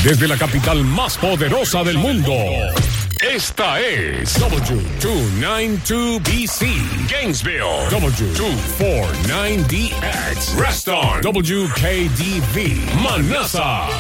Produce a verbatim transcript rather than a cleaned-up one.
Desde la capital más poderosa del mundo. Esta es W doscientos noventa y dos B C, Gainesville. W doscientos cuarenta y nueve D X, Reston. W K D V, Manassa.